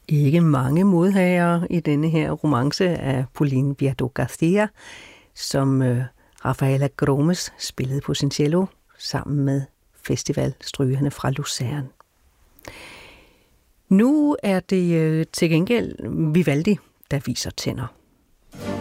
Ikke mange modhagere i denne her romance af Pauline Viardot Garcia, som Rafaela Gromes spillede på sin cello sammen med festivalstrygerne fra Lucerne. Nu er det til gengæld Vivaldi, der viser tænder.